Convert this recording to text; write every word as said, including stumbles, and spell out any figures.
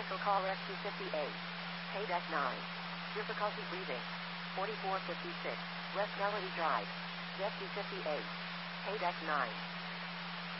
Commercial call S two fifty-eight. Pay deck nine. Difficulty breathing. forty-four fifty-six. West Melody Drive. Jet two fifty-eight. Pay deck nine.